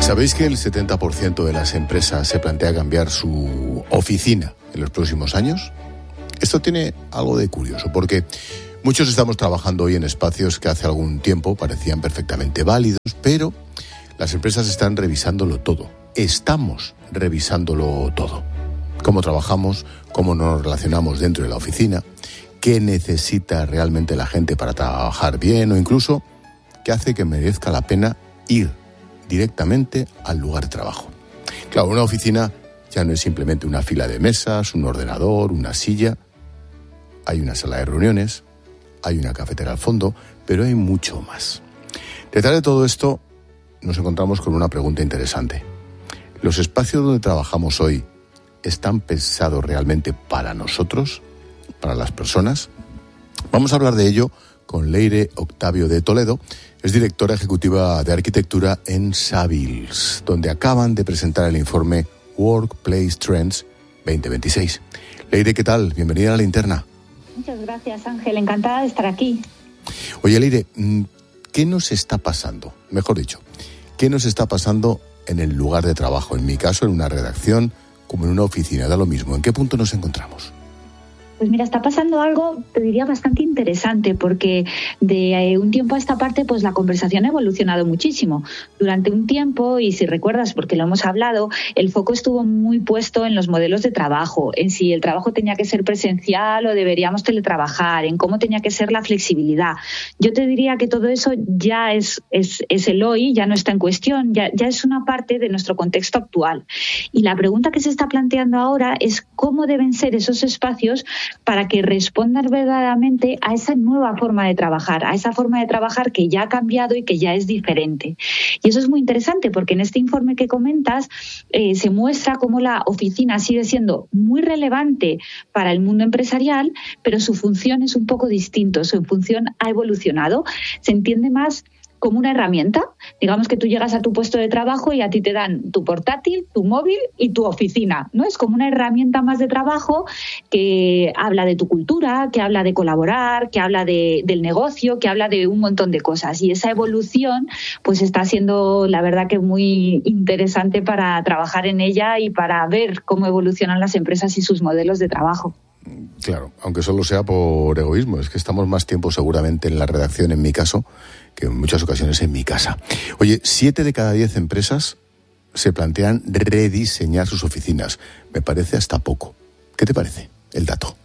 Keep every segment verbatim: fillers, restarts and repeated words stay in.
¿Sabéis que el setenta por ciento de las empresas se plantea cambiar su oficina en los próximos años? Esto tiene algo de curioso, porque muchos estamos trabajando hoy en espacios que hace algún tiempo parecían perfectamente válidos, pero las empresas están revisándolo todo. Estamos revisándolo todo. Cómo trabajamos, cómo nos relacionamos dentro de la oficina, qué necesita realmente la gente para trabajar bien o incluso qué hace que merezca la pena ir directamente al lugar de trabajo. Claro, una oficina ya no es simplemente una fila de mesas, un ordenador, una silla. Hay una sala de reuniones, hay una cafetera al fondo, pero hay mucho más. Detrás de todo esto nos encontramos con una pregunta interesante. ¿Los espacios donde trabajamos hoy están pensados realmente para nosotros, para las personas? Vamos a hablar de ello con Leire Octavio de Toledo. Es directora ejecutiva de arquitectura en Savills, donde acaban de presentar el informe Workplace Trends veinte veintiséis. Leire, ¿qué tal? Bienvenida a La Linterna. Muchas gracias, Ángel. Encantada de estar aquí. Oye, Leire, ¿qué nos está pasando? Mejor dicho, ¿qué nos está pasando en el lugar de trabajo? En mi caso, en una redacción, como en una oficina, da lo mismo. ¿En qué punto nos encontramos? Pues mira, está pasando algo, te diría, bastante interesante, porque de un tiempo a esta parte, pues la conversación ha evolucionado muchísimo. Durante un tiempo, y si recuerdas, porque lo hemos hablado, el foco estuvo muy puesto en los modelos de trabajo, en si el trabajo tenía que ser presencial o deberíamos teletrabajar, en cómo tenía que ser la flexibilidad. Yo te diría que todo eso ya es, es, es el hoy, ya no está en cuestión, ya, ya es una parte de nuestro contexto actual. Y la pregunta que se está planteando ahora es cómo deben ser esos espacios para que respondan verdaderamente a esa nueva forma de trabajar, a esa forma de trabajar que ya ha cambiado y que ya es diferente. Y eso es muy interesante porque en este informe que comentas eh, se muestra cómo la oficina sigue siendo muy relevante para el mundo empresarial, pero su función es un poco distinto, su función ha evolucionado, se entiende más como una herramienta. Digamos que tú llegas a tu puesto de trabajo y a ti te dan tu portátil, tu móvil y tu oficina, ¿no? Es como una herramienta más de trabajo que habla de tu cultura, que habla de colaborar, que habla de, del negocio, que habla de un montón de cosas. Y esa evolución pues está siendo, la verdad, que muy interesante para trabajar en ella y para ver cómo evolucionan las empresas y sus modelos de trabajo. Claro, aunque solo sea por egoísmo, es que estamos más tiempo seguramente en la redacción, en mi caso, que en muchas ocasiones en mi casa. Oye, siete de cada diez empresas se plantean rediseñar sus oficinas. Me parece hasta poco. ¿Qué te parece el dato?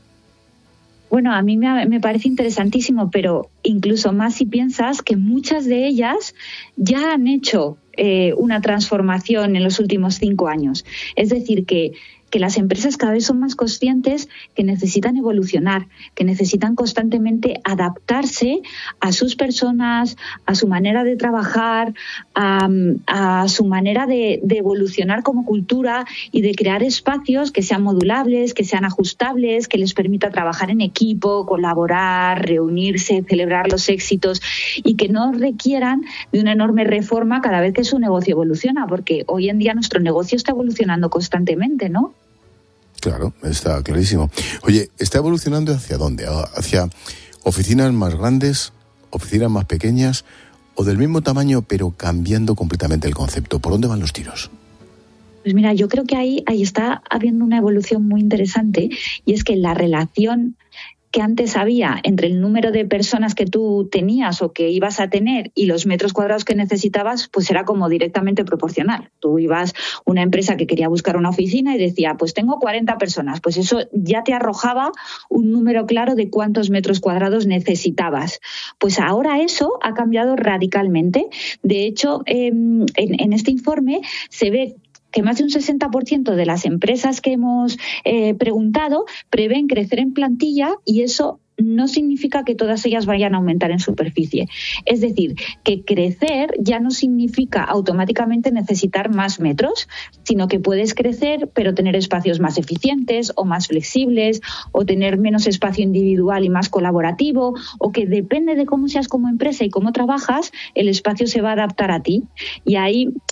Bueno, a mí me, me parece interesantísimo, pero incluso más si piensas que muchas de ellas ya han hecho eh, una transformación en los últimos cinco años. Es decir, que que las empresas cada vez son más conscientes que necesitan evolucionar, que necesitan constantemente adaptarse a sus personas, a su manera de trabajar, a, a su manera de, de evolucionar como cultura y de crear espacios que sean modulables, que sean ajustables, que les permita trabajar en equipo, colaborar, reunirse, celebrar los éxitos y que no requieran de una enorme reforma cada vez que su negocio evoluciona, porque hoy en día nuestro negocio está evolucionando constantemente, ¿no? Claro, está clarísimo. Oye, ¿está evolucionando hacia dónde? ¿Hacia oficinas más grandes, oficinas más pequeñas o del mismo tamaño pero cambiando completamente el concepto? ¿Por dónde van los tiros? Pues mira, yo creo que ahí, ahí está habiendo una evolución muy interesante y es que la relación que antes había entre el número de personas que tú tenías o que ibas a tener y los metros cuadrados que necesitabas, pues era como directamente proporcional. Tú ibas a una empresa que quería buscar una oficina y decía, pues tengo cuarenta personas. Pues eso ya te arrojaba un número claro de cuántos metros cuadrados necesitabas. Pues ahora eso ha cambiado radicalmente. De hecho, eh, en, en este informe se ve que más de un sesenta por ciento de las empresas que hemos eh, preguntado prevén crecer en plantilla y eso no significa que todas ellas vayan a aumentar en superficie. Es decir, que crecer ya no significa automáticamente necesitar más metros, sino que puedes crecer pero tener espacios más eficientes o más flexibles o tener menos espacio individual y más colaborativo o que depende de cómo seas como empresa y cómo trabajas, el espacio se va a adaptar a ti. Y ahí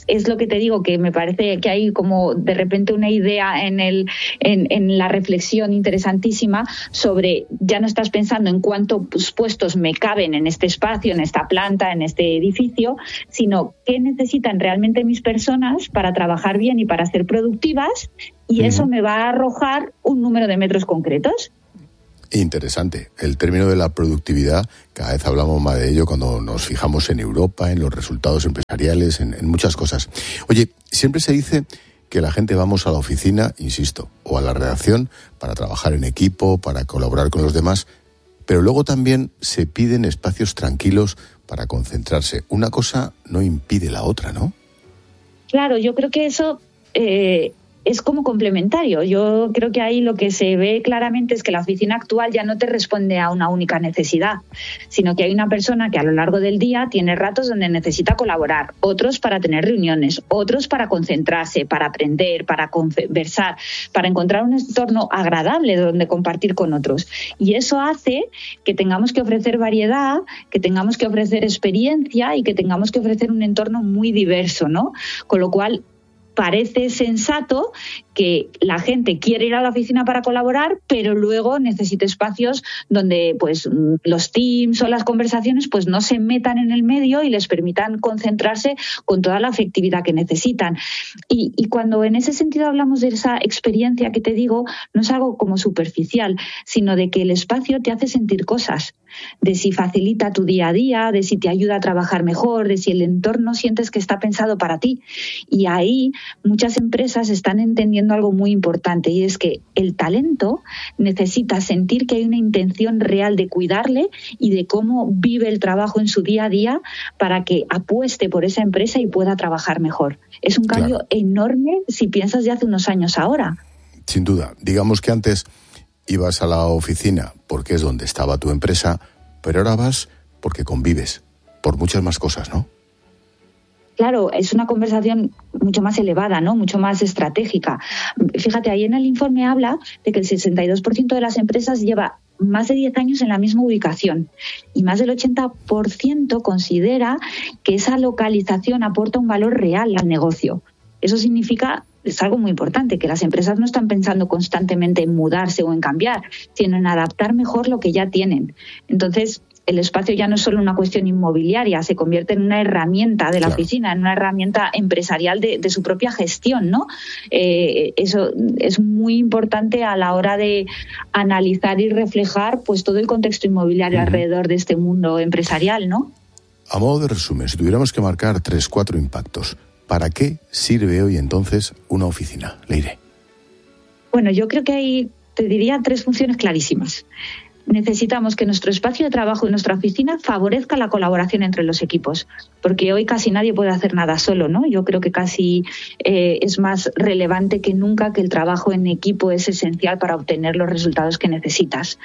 es lo que te digo, que me parece que hay como de repente una idea en, el, en, en la reflexión interesantísima sobre ya no estás pensando en cuántos puestos me caben en este espacio, en esta planta, en este edificio, sino qué necesitan realmente mis personas para trabajar bien y para ser productivas, y uh-huh. eso me va a arrojar un número de metros concretos. Interesante. El término de la productividad, cada vez hablamos más de ello cuando nos fijamos en Europa, en los resultados empresariales, en, en muchas cosas. Oye, siempre se dice que la gente vamos a la oficina, insisto, o a la redacción para trabajar en equipo, para colaborar con los demás, pero luego también se piden espacios tranquilos para concentrarse. Una cosa no impide la otra, ¿no? Claro, yo creo que eso eh, es como complementario. Yo creo que ahí lo que se ve claramente es que la oficina actual ya no te responde a una única necesidad, sino que hay una persona que a lo largo del día tiene ratos donde necesita colaborar, otros para tener reuniones, otros para concentrarse, para aprender, para conversar, para encontrar un entorno agradable donde compartir con otros. Y eso hace que tengamos que ofrecer variedad, que tengamos que ofrecer experiencia y que tengamos que ofrecer un entorno muy diverso, ¿no? Con lo cual, parece sensato que la gente quiere ir a la oficina para colaborar, pero luego necesita espacios donde pues los teams o las conversaciones pues no se metan en el medio y les permitan concentrarse con toda la efectividad que necesitan. Y, y cuando en ese sentido hablamos de esa experiencia que te digo, no es algo como superficial, sino de que el espacio te hace sentir cosas, de si facilita tu día a día, de si te ayuda a trabajar mejor, de si el entorno sientes que está pensado para ti. Y ahí muchas empresas están entendiendo algo muy importante, y es que el talento necesita sentir que hay una intención real de cuidarle y de cómo vive el trabajo en su día a día para que apueste por esa empresa y pueda trabajar mejor. Es un cambio claro. enorme si piensas de hace unos años ahora. Sin duda. Digamos que antes ibas a la oficina porque es donde estaba tu empresa, pero ahora vas porque convives, por muchas más cosas, ¿no? Claro, es una conversación mucho más elevada, ¿no? Mucho más estratégica. Fíjate, ahí en el informe habla de que el sesenta y dos por ciento de las empresas lleva más de diez años en la misma ubicación y más del ochenta por ciento considera que esa localización aporta un valor real al negocio. Eso significa, es algo muy importante, que las empresas no están pensando constantemente en mudarse o en cambiar, sino en adaptar mejor lo que ya tienen. Entonces, el espacio ya no es solo una cuestión inmobiliaria, se convierte en una herramienta de la claro. oficina, en una herramienta empresarial de, de su propia gestión, ¿no? Eh, eso es muy importante a la hora de analizar y reflejar pues todo el contexto inmobiliario uh-huh. alrededor de este mundo empresarial, ¿no? A modo de resumen, si tuviéramos que marcar tres, cuatro impactos, ¿para qué sirve hoy entonces una oficina, Leire? Bueno, yo creo que hay, te diría, tres funciones clarísimas. Necesitamos que nuestro espacio de trabajo y nuestra oficina favorezca la colaboración entre los equipos, porque hoy casi nadie puede hacer nada solo, ¿no? Yo creo que casi eh, es más relevante que nunca que el trabajo en equipo es esencial para obtener los resultados que necesitas.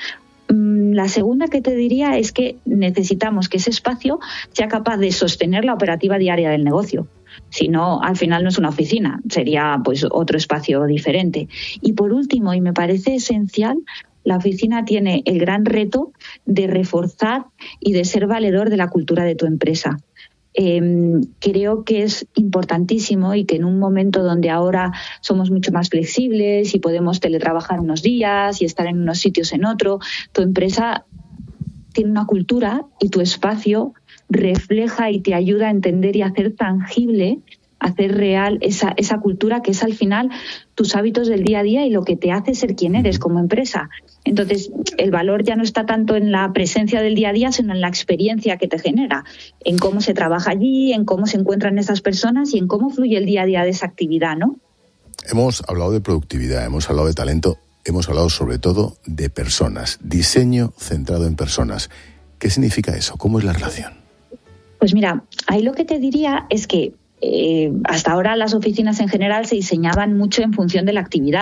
La segunda que te diría es que necesitamos que ese espacio sea capaz de sostener la operativa diaria del negocio. Si no, al final no es una oficina, sería pues otro espacio diferente. Y por último, y me parece esencial, la oficina tiene el gran reto de reforzar y de ser valedor de la cultura de tu empresa. Eh, creo que es importantísimo y que en un momento donde ahora somos mucho más flexibles y podemos teletrabajar unos días y estar en unos sitios en otro, tu empresa tiene una cultura y tu espacio refleja y te ayuda a entender y a hacer tangible, hacer real esa, esa cultura que es al final tus hábitos del día a día y lo que te hace ser quien eres como empresa. Entonces, el valor ya no está tanto en la presencia del día a día, sino en la experiencia que te genera, en cómo se trabaja allí, en cómo se encuentran esas personas y en cómo fluye el día a día de esa actividad, ¿no? Hemos hablado de productividad, hemos hablado de talento, hemos hablado sobre todo de personas, diseño centrado en personas. ¿Qué significa eso? ¿Cómo es la relación? Pues mira, ahí lo que te diría es que Eh, hasta ahora las oficinas en general se diseñaban mucho en función de la actividad.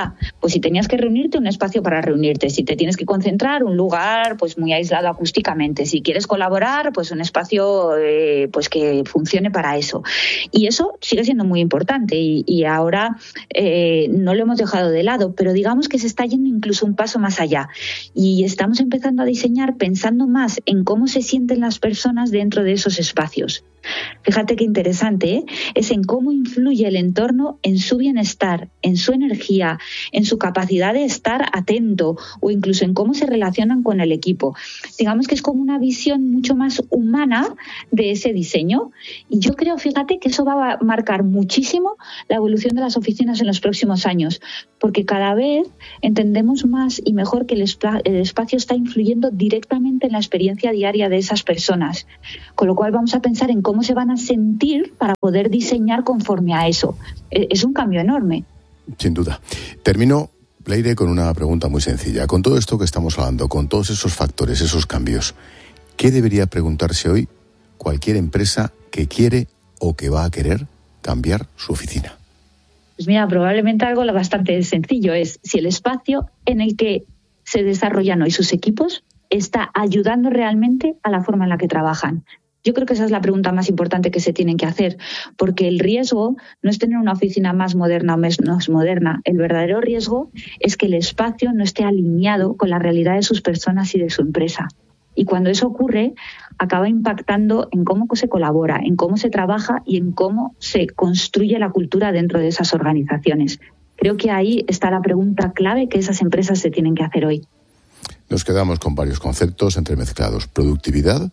Pues si tenías que reunirte, un espacio para reunirte. Si te tienes que concentrar, un lugar pues muy aislado acústicamente. Si quieres colaborar, pues un espacio eh, pues que funcione para eso. Y eso sigue siendo muy importante y, y ahora eh, no lo hemos dejado de lado, pero digamos que se está yendo incluso un paso más allá. Y estamos empezando a diseñar pensando más en cómo se sienten las personas dentro de esos espacios. Fíjate qué interesante, ¿eh? Es en cómo influye el entorno en su bienestar, en su energía, en su capacidad de estar atento o incluso en cómo se relacionan con el equipo. Digamos que es como una visión mucho más humana de ese diseño y yo creo, fíjate, que eso va a marcar muchísimo la evolución de las oficinas en los próximos años, porque cada vez entendemos más y mejor que el, espa- el espacio está influyendo directamente en la experiencia diaria de esas personas, con lo cual vamos a pensar en cómo se van a sentir para poder diseñar conforme a eso. Es un cambio enorme. Sin duda. Termino, Leire, con una pregunta muy sencilla. Con todo esto que estamos hablando, con todos esos factores, esos cambios, ¿qué debería preguntarse hoy cualquier empresa que quiere o que va a querer cambiar su oficina? Pues mira, probablemente algo bastante sencillo es si el espacio en el que se desarrollan hoy sus equipos está ayudando realmente a la forma en la que trabajan. Yo creo que esa es la pregunta más importante que se tienen que hacer, porque el riesgo no es tener una oficina más moderna o menos moderna. El verdadero riesgo es que el espacio no esté alineado con la realidad de sus personas y de su empresa. Y cuando eso ocurre, acaba impactando en cómo se colabora, en cómo se trabaja y en cómo se construye la cultura dentro de esas organizaciones. Creo que ahí está la pregunta clave que esas empresas se tienen que hacer hoy. Nos quedamos con varios conceptos entremezclados. Productividad,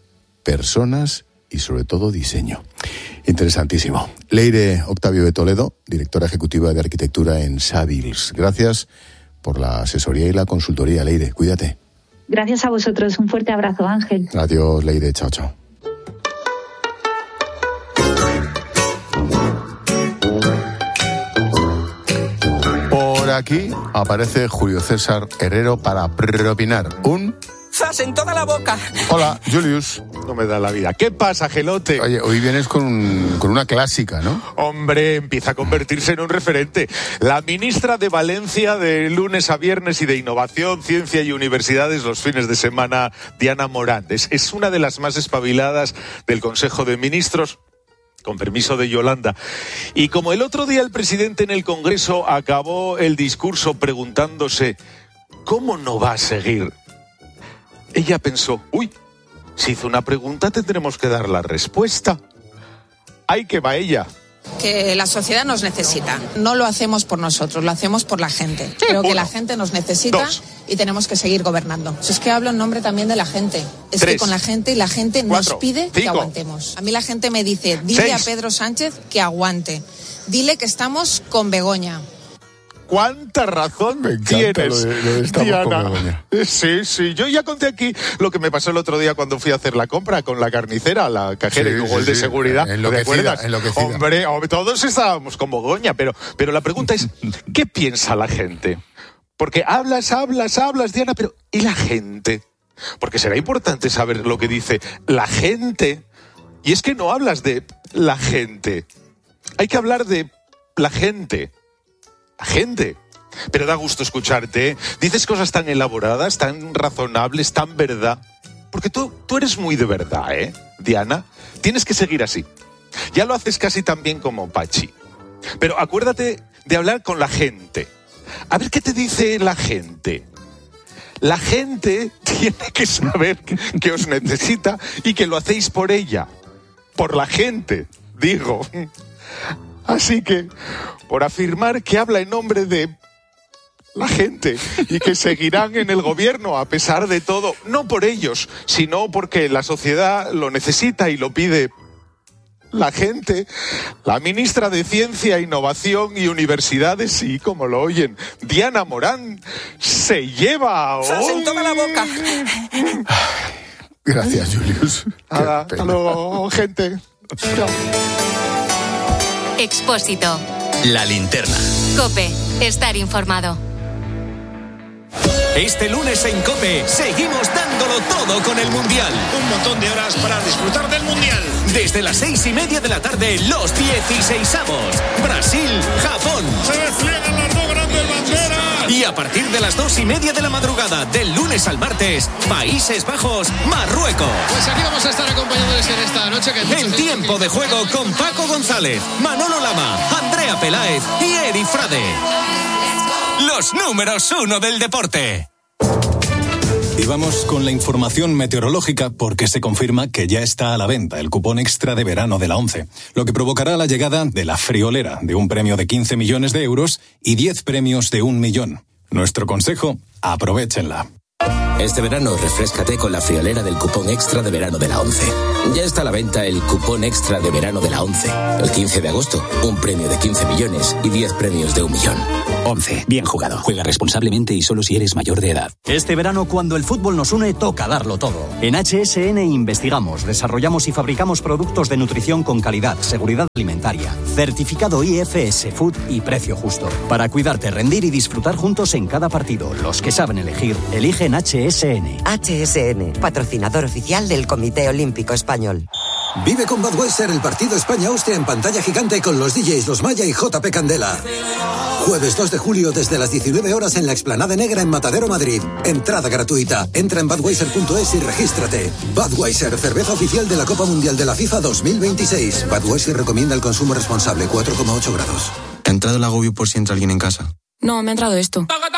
personas y sobre todo diseño. Interesantísimo. Leire Octavio de Toledo, directora ejecutiva de arquitectura en Savills. Gracias por la asesoría y la consultoría, Leire. Cuídate. Gracias a vosotros. Un fuerte abrazo, Ángel. Adiós, Leire. Chao, chao. Por aquí aparece Julio César Herrero para propinar un... ¡Zas en toda la boca! Hola, Julius. No me da la vida. ¿Qué pasa, Gelote? Oye, hoy vienes con, un, con una clásica, ¿no? Hombre, empieza a convertirse en un referente. La ministra de Valencia de lunes a viernes y de Innovación, Ciencia y Universidades los fines de semana, Diana Morán. Es, es una de las más espabiladas del Consejo de Ministros, con permiso de Yolanda. Y como el otro día el presidente en el Congreso acabó el discurso preguntándose ¿cómo no va a seguir? Ella pensó, uy, si hizo una pregunta tendremos que dar la respuesta. ¡Ay, que va ella! Que la sociedad nos necesita. No lo hacemos por nosotros, lo hacemos por la gente. Creo Uno, que la gente nos necesita dos, y tenemos que seguir gobernando. Es que hablo en nombre también de la gente. Es tres, que con la gente, la gente cuatro, nos pide cinco, que aguantemos. A mí la gente me dice, dile seis. a Pedro Sánchez que aguante. Dile que estamos con Begoña. ¿Cuánta razón Me encanta tienes, lo de- lo de estamos Diana? con Begoña. Sí, sí. Yo ya conté aquí lo que me pasó el otro día cuando fui a hacer la compra con la carnicera, la cajera Sí, y con sí, el de sí. seguridad. Enloquecida, ¿Te acuerdas? enloquecida. Hombre, hombre, todos estábamos con Begoña, pero, pero la pregunta es, ¿qué piensa la gente? Porque hablas, hablas, hablas, Diana, pero ¿y la gente? Porque será importante saber lo que dice la gente. Y es que no hablas de la gente. Hay que hablar de la gente. La gente. Pero da gusto escucharte, ¿eh? Dices cosas tan elaboradas, tan razonables, tan verdad. Porque tú, tú eres muy de verdad, ¿eh, Diana? Tienes que seguir así. Ya lo haces casi tan bien como Pachi. Pero acuérdate de hablar con la gente. A ver qué te dice la gente. La gente tiene que saber que, que os necesita y que lo hacéis por ella. Por la gente, digo. Así que, por afirmar que habla en nombre de la gente y que seguirán en el gobierno a pesar de todo, no por ellos, sino porque la sociedad lo necesita y lo pide la gente, la ministra de Ciencia, Innovación y Universidades, sí, como lo oyen, Diana Morán, se lleva hoy... ¡Zas en toda la boca! Gracias, Julius. Qué Nada, hasta pena. luego, gente. Chao. Expósito. La linterna. COPE. Estar informado. Este lunes en COPE seguimos dándolo todo con el Mundial. Un montón de horas para disfrutar del Mundial. Desde las seis y media de la tarde, los dieciseisavos. Brasil, Japón. Se despliegan las dos grandes banderas. Y a partir de las dos y media de la madrugada, del lunes al martes, Países Bajos, Marruecos. Pues aquí vamos a estar acompañándoles en esta noche. Que en tiempo de juego con Paco González, Manolo Lama, Andrea Peláez y Eri Frade. Los números uno del deporte. Y vamos con la información meteorológica porque se confirma que ya está a la venta el cupón extra de verano de la ONCE, lo que provocará la llegada de la friolera de un premio de quince millones de euros y diez premios de un millón. Nuestro consejo, aprovéchenla. Este verano refréscate con la friolera del cupón extra de verano de la ONCE. Ya está a la venta el cupón extra de verano de la ONCE. El quince de agosto, un premio de quince millones y diez premios de un millón. ONCE, bien jugado. Juega responsablemente y solo si eres mayor de edad. Este verano, cuando el fútbol nos une, toca darlo todo. En H S N investigamos, desarrollamos y fabricamos productos de nutrición con calidad, seguridad alimentaria, certificado I F S Food y precio justo. Para cuidarte, rendir y disfrutar juntos en cada partido. Los que saben elegir, eligen H S N. H S N, patrocinador oficial del Comité Olímpico Español. Vive con Budweiser el partido España-Austria en pantalla gigante con los D Js Los Maya y J P Candela. Jueves dos de julio desde las diecinueve horas en la Explanada Negra en Matadero, Madrid. Entrada gratuita. Entra en budweiser punto es y regístrate. Budweiser, cerveza oficial de la Copa Mundial de la FIFA dos mil veintiséis. Budweiser recomienda el consumo responsable, cuatro coma ocho grados. ¿Ha entrado el agobio por si entra alguien en casa? No, me ha entrado esto.